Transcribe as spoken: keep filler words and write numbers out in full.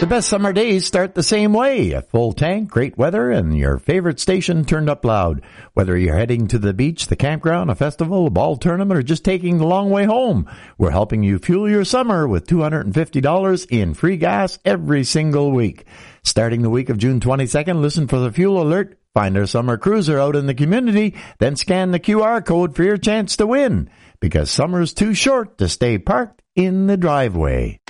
The best summer days start the same way. A full tank, great weather, and your favorite station turned up loud. Whether you're heading to the beach, the campground, a festival, a ball tournament, or just taking the long way home, we're helping you fuel your summer with two hundred fifty dollars in free gas every single week. Starting the week of June twenty-second, listen for the fuel alert, find our summer cruiser out in the community, then scan the Q R code for your chance to win. Because summer's too short to stay parked in the driveway.